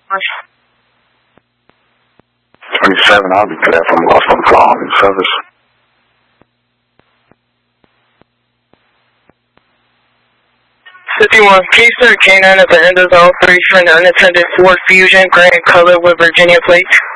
27, I'll be glad from lost on call in service. Please sir, K9 at the end of the 03 for an unattended Ford Fusion, gray in color with Virginia plates.